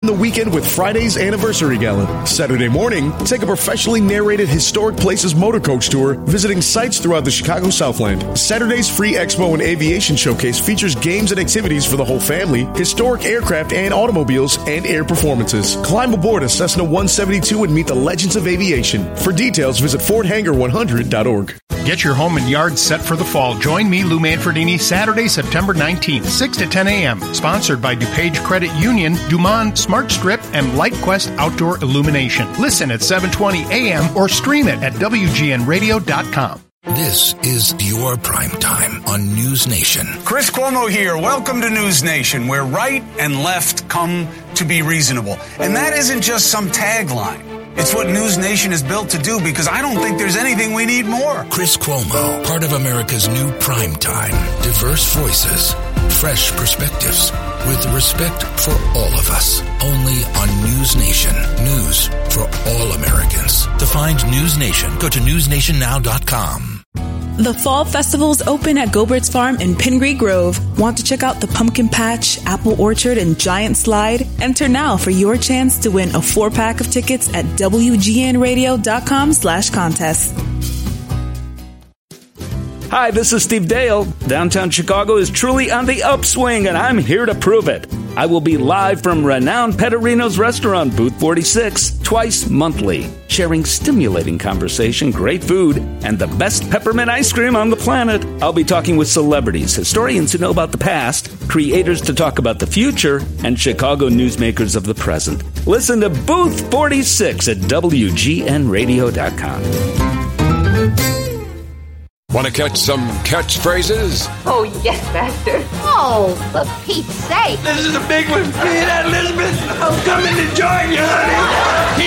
the weekend with Friday's Anniversary Gallon. Saturday morning, take a professionally narrated historic places motor coach tour, visiting sites throughout the Chicago Southland. Saturday's free expo and aviation showcase features games and activities for the whole family, historic aircraft and automobiles, and air performances. Climb aboard a Cessna 172 and meet the legends of aviation. For details, visit FordHanger100.org. Get your home and yard set for the fall. Join me, Lou Manfredini, Saturday, September 19th, 6 to 10 a.m. Sponsored by DuPage Credit Union, Dumont Smart Strip, and LightQuest Outdoor Illumination. Listen at 7:20 a.m. or stream it at WGNradio.com. This is your prime time on News Nation. Chris Cuomo here. Welcome to News Nation, where right and left come to be reasonable. And that isn't just some tagline. It's what News Nation is built to do, because I don't think there's anything we need more. Chris Cuomo, part of America's new prime time. Diverse voices, fresh perspectives, with respect for all of us. Only on News Nation. News for all Americans. To find News Nation, go to newsnationnow.com. The Fall Festival's open at Gobert's Farm in Pingree Grove. Want to check out the pumpkin patch, apple orchard, and giant slide? Enter now for your chance to win a 4-pack of tickets at WGNradio.com/contest. Hi, this is Steve Dale. Downtown Chicago is truly on the upswing, and I'm here to prove it. I will be live from renowned Petterino's restaurant, Booth 46, twice monthly, sharing stimulating conversation, great food, and the best peppermint ice cream on the planet. I'll be talking with celebrities, historians who know about the past, creators to talk about the future, and Chicago newsmakers of the present. Listen to Booth 46 at WGNradio.com. Want to catch some catchphrases? Oh, yes, Master. Oh, for Pete's sake. This is a big one. Hear that, Elizabeth? I'm coming to join you, honey.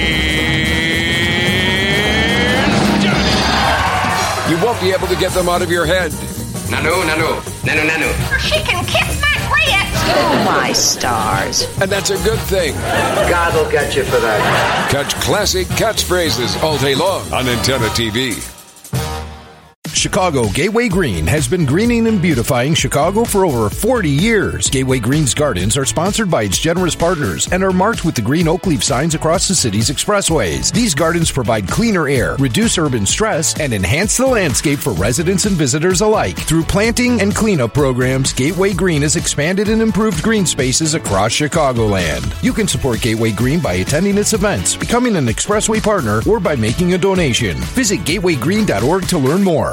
Here's Johnny. You won't be able to get them out of your head. Nanu. She can kiss my grits. Oh, my stars. And that's a good thing. God will get you for that. Catch classic catchphrases all day long on Antenna TV. Chicago Gateway Green has been greening and beautifying Chicago for over 40 years. Gateway Green's gardens are sponsored by its generous partners and are marked with the green oak leaf signs across the city's expressways. These gardens provide cleaner air, reduce urban stress, and enhance the landscape for residents and visitors alike. Through planting and cleanup programs, Gateway Green has expanded and improved green spaces across Chicagoland. You can support Gateway Green by attending its events, becoming an expressway partner, or by making a donation. Visit gatewaygreen.org to learn more.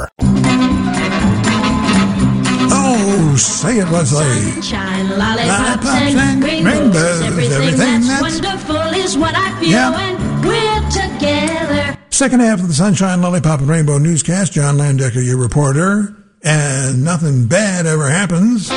Oh, say it, Leslie. Sunshine, lollipops, and rainbows. Everything that's wonderful is what I feel when we're together. Second half of the Sunshine, Lollipop, and Rainbow newscast. John Landecker, your reporter. And nothing bad ever happens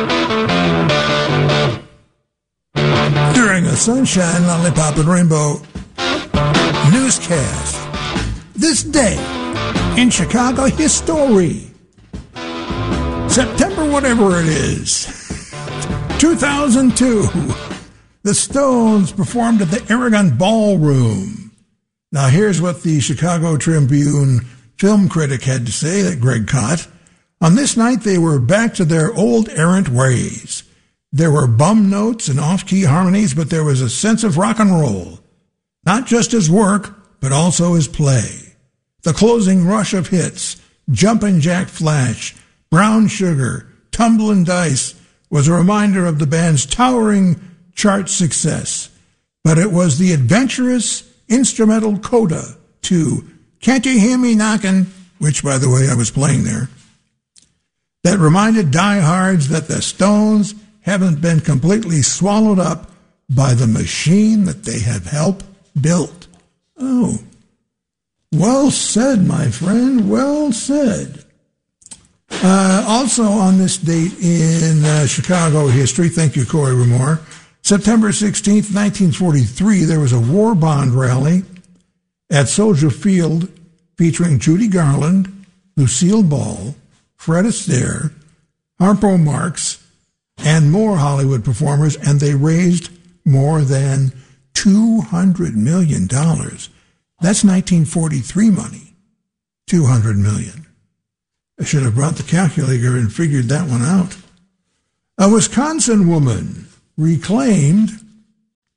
during a Sunshine, Lollipop, and Rainbow newscast. This day in Chicago history. September whatever it is, 2002, the Stones performed at the Aragon Ballroom. Now here's what the Chicago Tribune film critic had to say, that Greg Cott. On this night, they were back to their old errant ways. There were bum notes and off-key harmonies, but there was a sense of rock and roll. Not just as work, but also as play. The closing rush of hits, Jumpin' Jack Flash, Brown Sugar, Tumblin' Dice, was a reminder of the band's towering chart success. But it was the adventurous instrumental coda to Can't You Hear Me Knockin', which, by the way, I was playing there, that reminded diehards that the Stones haven't been completely swallowed up by the machine that they have helped build. Oh, well said, my friend, well said. Also on this date in Chicago history, thank you, Corey Remore, September 16th, 1943, there was a war bond rally at Soldier Field featuring Judy Garland, Lucille Ball, Fred Astaire, Harpo Marx, and more Hollywood performers, and they raised more than $200 million. That's 1943 money, $200 million. I should have brought the calculator and figured that one out. A Wisconsin woman reclaimed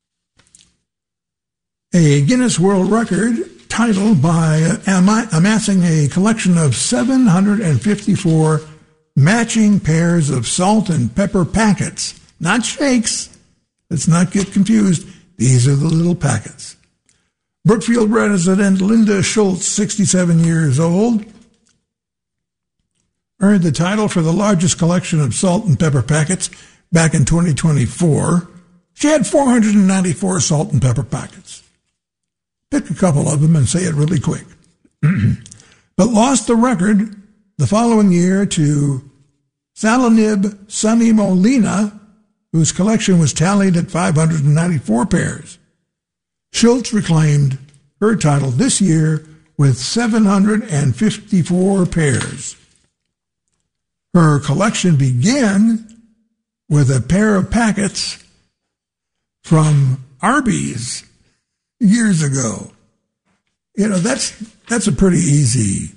a Guinness World Record title by amassing a collection of 754 matching pairs of salt and pepper packets. Not shakes. Let's not get confused. These are the little packets. Brookfield resident Linda Schultz, 67 years old, earned the title for the largest collection of salt and pepper packets back in 2024. She had 494 salt and pepper packets. Pick a couple of them and say it really quick. But lost the record the following year to Salanib Sunny Molina, whose collection was tallied at 594 pairs. Schultz reclaimed her title this year with 754 pairs. Her collection began with a pair of packets from Arby's years ago. You know, that's a pretty easy,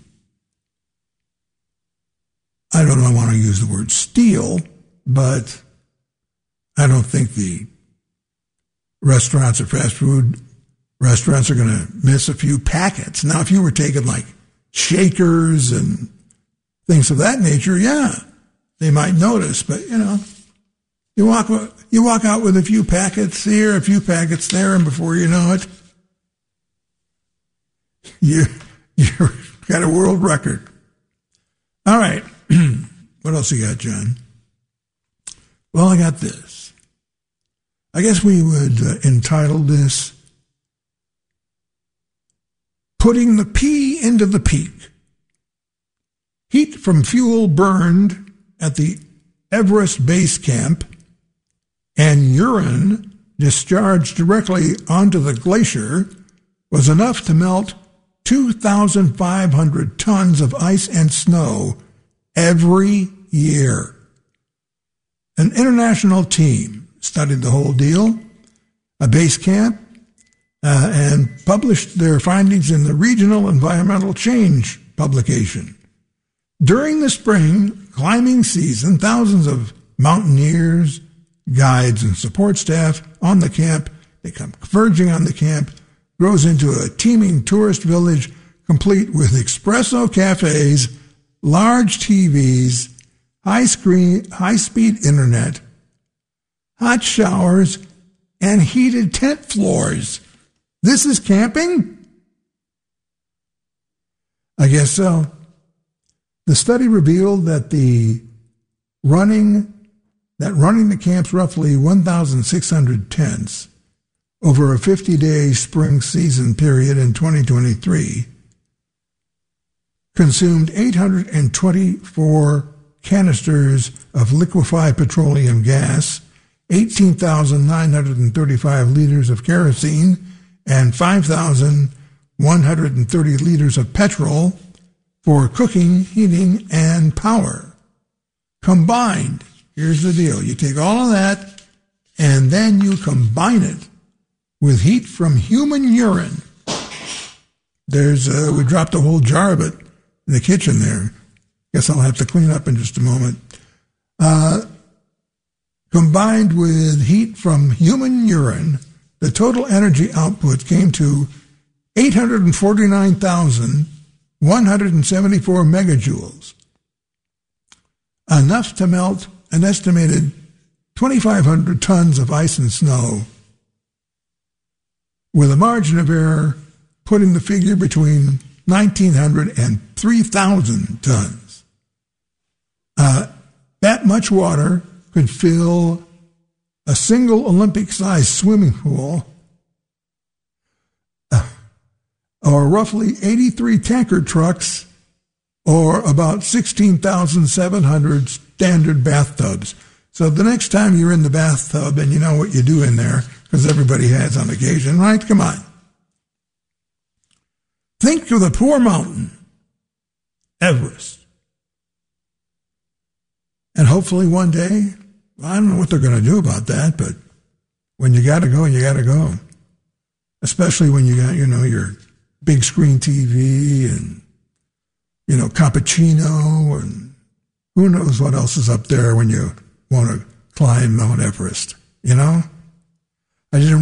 I don't know, I want to use the word steal, but I don't think the restaurants or fast food restaurants are going to miss a few packets. Now, if you were taking like shakers and things of that nature, yeah, they might notice. But, you know, you walk out with a few packets here, a few packets there, and before you know it, you've got a world record. All right. What else you got, John? Well, I got this. I guess we would entitle this Putting the P into the Peak. Heat from fuel burned at the Everest Base Camp and urine discharged directly onto the glacier was enough to melt 2,500 tons of ice and snow every year. An international team studied the whole deal, a base camp, and published their findings in the Regional Environmental Change publication. During the spring climbing season, thousands of mountaineers, guides, and support staff on the camp, they come converging on the camp, grows into a teeming tourist village complete with espresso cafes, large TVs, high-speed internet, hot showers, and heated tent floors. This is camping? I guess so. The study revealed that running the camp's roughly 1,600 tents over a 50-day spring season period in 2023 consumed 824 canisters of liquefied petroleum gas, 18,935 liters of kerosene, and 5,130 liters of petrol for cooking, heating, and power. Combined, here's the deal. You take all of that, and then you combine it with heat from human urine. We dropped a whole jar of it in the kitchen there. Guess I'll have to clean up in just a moment. Combined with heat from human urine, the total energy output came to 849,174 megajoules, enough to melt an estimated 2,500 tons of ice and snow, with a margin of error putting the figure between 1,900 and 3,000 tons. That much water could fill a single Olympic-sized swimming pool, or roughly 83 tanker trucks, or about 16,700 standard bathtubs. So the next time you're in the bathtub and you know what you do in there, because everybody has on occasion, right? Come on. Think of the poor mountain, Everest. And hopefully one day, I don't know what they're going to do about that, but when you got to go, you got to go. Especially when you got, your big screen TV and, cappuccino and who knows what else is up there when you want to climb Mount Everest, I didn't